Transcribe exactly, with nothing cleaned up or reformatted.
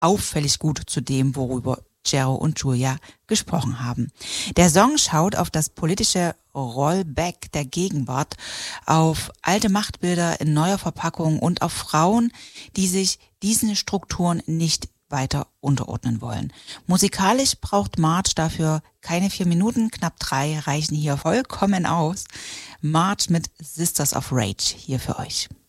auffällig gut zu dem, worüber Jero und Julia gesprochen haben. Der Song schaut auf das politische Rollback der Gegenwart, auf alte Machtbilder in neuer Verpackung und auf Frauen, die sich diesen Strukturen nicht weiter unterordnen wollen. Musikalisch braucht March dafür keine vier Minuten, knapp drei reichen hier vollkommen aus. March mit Sisters of Rage hier für euch.